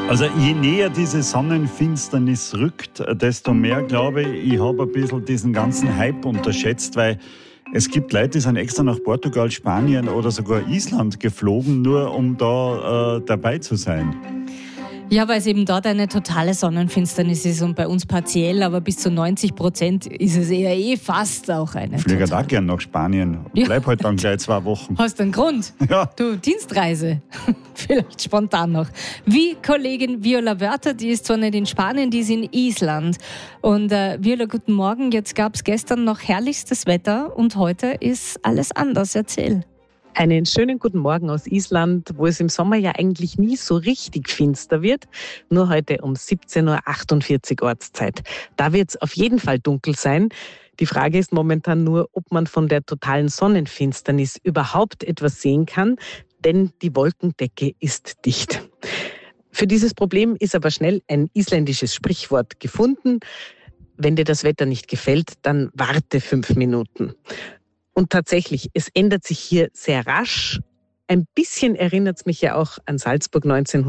Also je näher diese Sonnenfinsternis rückt, desto mehr glaube ich habe ein bisschen diesen ganzen Hype unterschätzt, weil es gibt Leute, die sind extra nach Portugal, Spanien oder sogar Island geflogen, nur um da dabei zu sein. Ja, weil es eben dort eine totale Sonnenfinsternis ist und bei uns partiell, aber bis zu 90% ist es eher fast auch eine. Ich fliege da gern nach Spanien. Bleib halt dann gleich 2 Wochen. Hast du einen Grund? Ja. Du, Dienstreise. Vielleicht spontan noch. Wie Kollegin Viola Wörter, die ist zwar nicht in Spanien, die ist in Island. Und Viola, guten Morgen. Jetzt gab es gestern noch herrlichstes Wetter und heute ist alles anders. Erzähl. Einen schönen guten Morgen aus Island, wo es im Sommer ja eigentlich nie so richtig finster wird. Nur heute um 17.48 Uhr Ortszeit. Da wird es auf jeden Fall dunkel sein. Die Frage ist momentan nur, ob man von der totalen Sonnenfinsternis überhaupt etwas sehen kann, denn die Wolkendecke ist dicht. Für dieses Problem ist aber schnell ein isländisches Sprichwort gefunden. Wenn dir das Wetter nicht gefällt, dann warte 5 Minuten. Und tatsächlich, es ändert sich hier sehr rasch. Ein bisschen erinnert es mich ja auch an Salzburg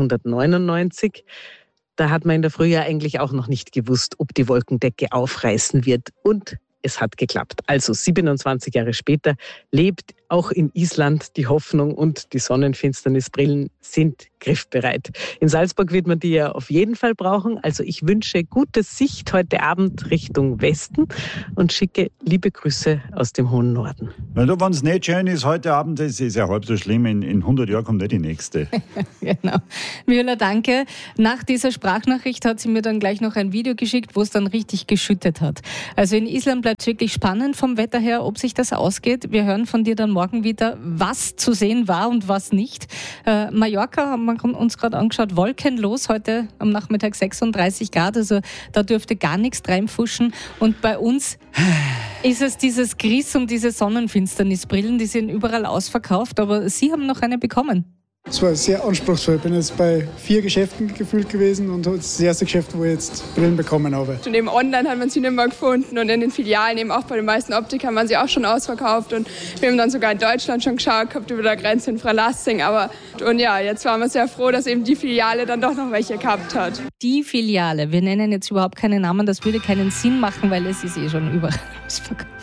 1999. Da hat man in der Früh ja eigentlich auch noch nicht gewusst, ob die Wolkendecke aufreißen wird. Und es hat geklappt. Also 27 Jahre später lebt auch in Island die Hoffnung und die Sonnenfinsternisbrillen sind griffbereit. In Salzburg wird man die ja auf jeden Fall brauchen. Also ich wünsche gute Sicht heute Abend Richtung Westen und schicke liebe Grüße aus dem hohen Norden. Wenn es nicht schön ist heute Abend, das ist ja halb so schlimm. In 100 Jahren kommt nicht die nächste. Genau. Viola, danke. Nach dieser Sprachnachricht hat sie mir dann gleich noch ein Video geschickt, wo es dann richtig geschüttet hat. Also in Island bleibt es wirklich spannend vom Wetter her, ob sich das ausgeht. Wir hören von dir dann morgen wieder, was zu sehen war und was nicht. Mallorca haben wir uns gerade angeschaut, wolkenlos, heute am Nachmittag 36 Grad, also da dürfte gar nichts reinfuschen. Und bei uns ist es dieses Gris um diese Sonnenfinsternisbrillen, die sind überall ausverkauft, aber Sie haben noch eine bekommen. Es war sehr anspruchsvoll. Ich bin jetzt bei 4 Geschäften gefühlt gewesen und das ist das erste Geschäft, wo ich jetzt Brillen bekommen habe. Und eben online hat man sie nicht mehr gefunden und in den Filialen, eben auch bei den meisten Optikern, waren sie auch schon ausverkauft. Und wir haben dann sogar in Deutschland schon geschaut gehabt, über der Grenze in Freilassing. Und ja, jetzt waren wir sehr froh, dass eben die Filiale dann doch noch welche gehabt hat. Die Filiale, wir nennen jetzt überhaupt keinen Namen, das würde keinen Sinn machen, weil es ist schon überall ausverkauft.